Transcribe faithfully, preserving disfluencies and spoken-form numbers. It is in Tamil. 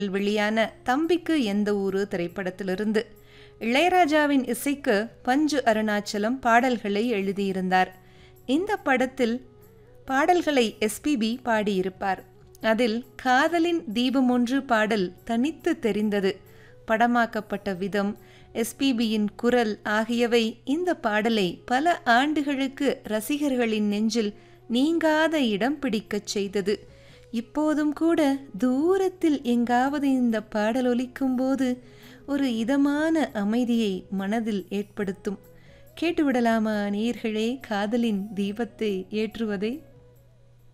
வெளியான தம்பிக்கு எந்த ஊரு திரைப்படத்திலிருந்து. இளையராஜாவின் இசைக்கு பஞ்சு அருணாச்சலம் பாடல்களை எழுதியிருந்தார். இந்த படத்தில் பாடல்களை எஸ்பிபி பாடியிருப்பார். அதில் காதலின் தீபம் ஒன்று பாடல் தனித்து தெரிந்தது. படமாக்கப்பட்ட விதம், எஸ்பிபியின் குரல் ஆகியவை இந்த பாடலை பல ஆண்டுகளுக்கு ரசிகர்களின் நெஞ்சில் நீங்காத இடம் பிடிக்கச் செய்தது. இப்போதும் கூட தூரத்தில் எங்காவது இந்த பாடல் ஒலிக்கும் போது ஒரு இதமான அமைதியை மனதில் ஏற்படுத்தும். கேட்டுவிடலாமா நேயர்களே காதலின் தீபத்தை ஏற்றுவதை?